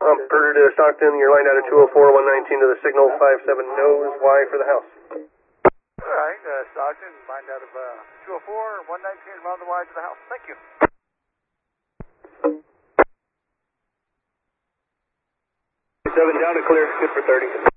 Humper to Stockton, you're lined out at 204, 119 to the signal, 57 nose, Y for the house. All right, Stockton, lined out of 204, 119, around the Y to the house. Thank you. 7 down to clear, good for 30.